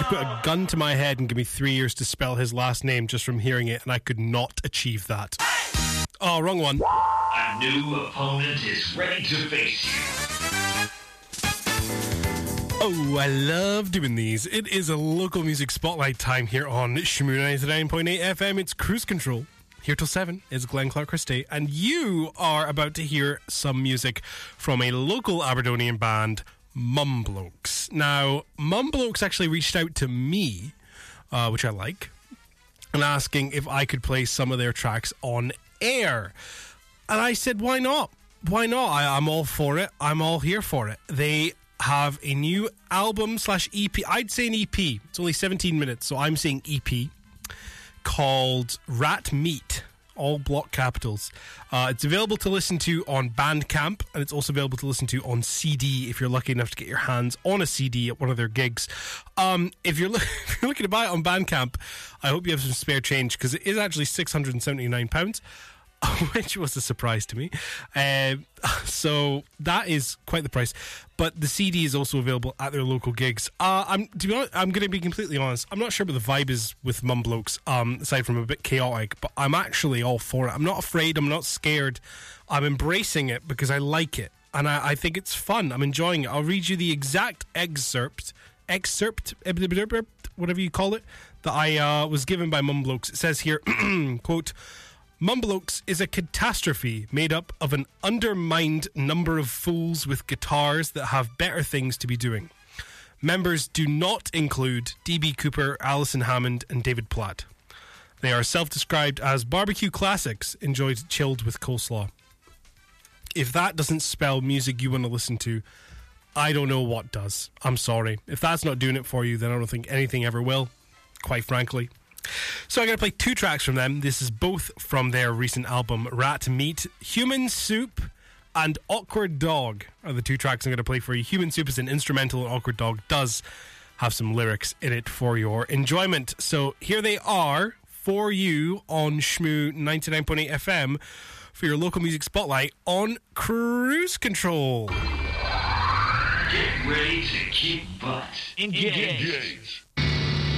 put a gun to my head and give me 3 years to spell his last name just from hearing it, and I could not achieve that. Oh, wrong one. A new opponent is ready to face you. Oh, I love doing these. It is a local music spotlight time here on Shmoo 99.8 FM. It's Cruise Control. Here till 7 is Glenn Clark Christie, and you are about to hear some music from a local Aberdonian band, Mumblokes. Now, Mumblokes actually reached out to me, which I like, and asking if I could play some of their tracks on air. And I said, why not? Why not? I'm all for it. I'm all here for it. They have a new album/EP. I'd say an EP. It's only 17 minutes, so I'm saying EP, called Rat Meat, all block capitals. It's available to listen to on Bandcamp, and it's also available to listen to on CD if you're lucky enough to get your hands on a CD at one of their gigs. If you're looking to buy it on Bandcamp, I hope you have some spare change, because it is actually £679, which was a surprise to me. So that is quite the price. But the CD is also available at their local gigs. To be honest, I'm going to be completely honest. I'm not sure what the vibe is with Mumblokes, aside from a bit chaotic. But I'm actually all for it. I'm not afraid. I'm not scared. I'm embracing it because I like it. And I think it's fun. I'm enjoying it. I'll read you the exact excerpt, whatever you call it, that I was given by Mumblokes. It says here, quote, Mumblokes is a catastrophe made up of an undermined number of fools with guitars that have better things to be doing. Members do not include D.B. Cooper, Alison Hammond, and David Platt. They are self-described as barbecue classics enjoyed chilled with coleslaw. If that doesn't spell music you want to listen to, I don't know what does. I'm sorry. If that's not doing it for you, then I don't think anything ever will, quite frankly. So I'm going to play 2 tracks from them. This is both from their recent album, Rat Meat. Human Soup and Awkward Dog are the 2 tracks I'm going to play for you. Human Soup is an instrumental, and Awkward Dog does have some lyrics in it for your enjoyment. So here they are for you on Shmoo 99.8 FM for your local music spotlight on Cruise Control. Get ready to kick butt. Engage.